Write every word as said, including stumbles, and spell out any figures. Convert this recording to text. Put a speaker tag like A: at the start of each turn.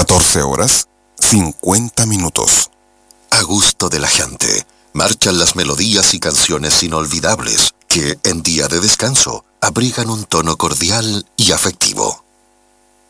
A: catorce horas, cincuenta minutos.
B: A gusto de la gente, marchan las melodías y canciones inolvidables que, en día de descanso, abrigan un tono cordial y afectivo.